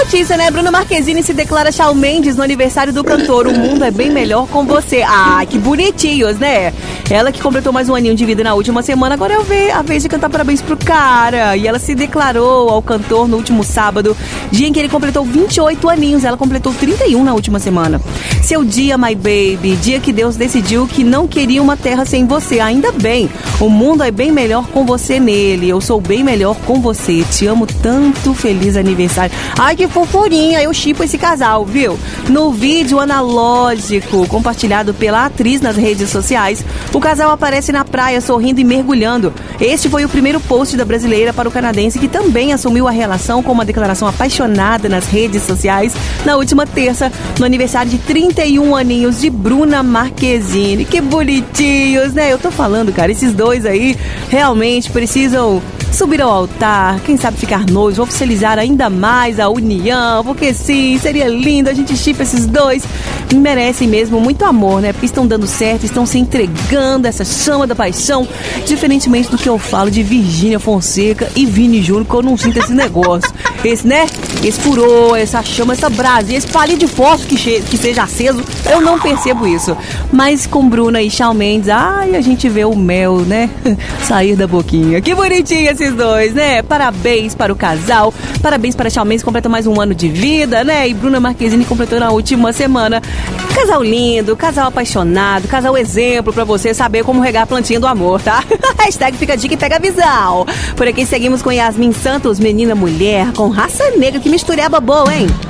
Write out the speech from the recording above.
notícia, né? Bruna Marquezine se declara Shawn Mendes no aniversário do cantor. O mundo é bem melhor com você. Ah, que bonitinhos, né? Ela que completou mais um aninho de vida na última semana, agora é a vez de cantar parabéns pro cara. E ela se declarou ao cantor no último sábado, dia em que ele completou 28 aninhos. Ela completou 31 na última semana. Seu dia, my baby, dia que Deus decidiu que não queria uma terra sem você. Ainda bem, o mundo é bem melhor com você nele. Eu sou bem melhor com você. Te amo tanto, feliz aniversário. Ai, que fofurinha, eu shippo esse casal, viu? No vídeo analógico compartilhado pela atriz nas redes sociais, o casal aparece na praia sorrindo e mergulhando. Este foi o primeiro post da brasileira para o canadense, que também assumiu a relação com uma declaração apaixonada nas redes sociais na última terça, no aniversário de 31 aninhos de Bruna Marquezine. Que bonitinhos, né? Eu tô falando, cara, esses dois aí realmente precisam subir ao altar, quem sabe ficar noivos, oficializar ainda mais a união, porque sim, seria lindo, a gente shippa esses dois, merecem mesmo muito amor, né? Porque estão dando certo, estão se entregando essa chama da paixão, diferentemente do que eu falo de Virgínia Fonseca e Vini Júnior, que eu não sinto esse negócio. Esse, né? Esse furor, essa chama, essa brasa, esse palito de fósforo que seja aceso, eu não percebo isso. Mas com Bruna e Shawn Mendes, ai, a gente vê o mel, né? Sair da boquinha. Que bonitinho esses dois, né? Parabéns para o casal, parabéns para Shawn Mendes, completa mais um ano de vida, né? E Bruna Marquezine completou na última semana. Casal lindo, casal apaixonado, casal exemplo pra você saber como regar a plantinha do amor, tá? Hashtag fica a dica e pega a visão. Por aqui seguimos com Yasmin Santos, menina mulher, com raça negra, que mistureba boa, hein?